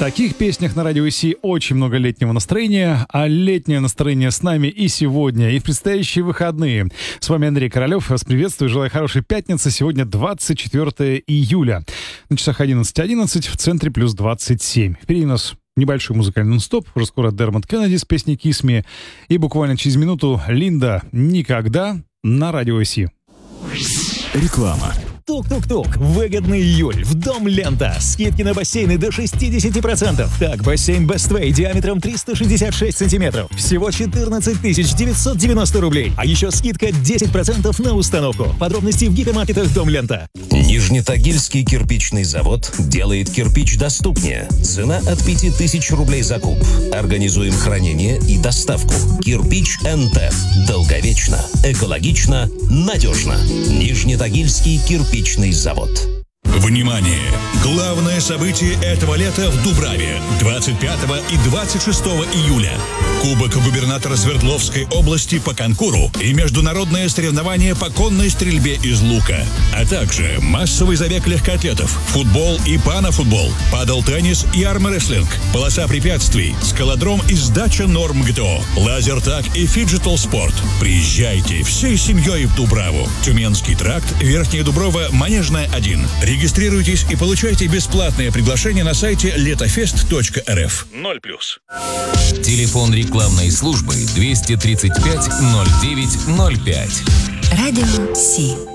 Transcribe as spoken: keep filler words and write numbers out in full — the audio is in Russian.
таких песнях на радио Си очень много летнего настроения, а летнее настроение с нами и сегодня, и в предстоящие выходные. С вами Андрей Королев, вас приветствую, желаю хорошей пятницы. Сегодня двадцать четвёртое июля, на часах одиннадцать одиннадцать, в центре плюс двадцать семь. Впереди у нас небольшой музыкальный нон-стоп, уже скоро Дермот Кеннеди с песней «Kiss Me», и буквально через минуту Линда «Никогда» на радио Си. Реклама. Тук-тук-тук. Выгодный июль. В Дом Лента. Скидки на бассейны до шестьдесят процентов. Так, бассейн Best Way диаметром триста шестьдесят шесть сантиметров. Всего четырнадцать тысяч девятьсот девяносто рублей. А еще скидка десять процентов на установку. Подробности в гипермаркетах Дом Лента. Нижнетагильский кирпичный завод делает кирпич доступнее. Цена от пяти тысяч рублей за куб. Организуем хранение и доставку. Кирпич эн тэ. Долговечно, экологично, надежно. Нижнетагильский кирпичный завод. Внимание! Главное событие этого лета в Дубраве. двадцать пятого и двадцать шестого июля. Кубок губернатора Свердловской области по конкуру и международное соревнование по конной стрельбе из лука. А также массовый забег легкоатлетов, футбол и панофутбол, падл-теннис и армрестлинг, полоса препятствий, скалодром и сдача норм гэ тэ о, лазертаг и фиджитал спорт. Приезжайте всей семьей в Дубраву. Тюменский тракт, Верхняя Дуброва, Манежная один. Регистрируйтесь и получайте бесплатное приглашение на сайте летофест точка эр эф. ноль плюс. Телефон рекламной службы двести тридцать пять ноль девять ноль пять. Радио Си.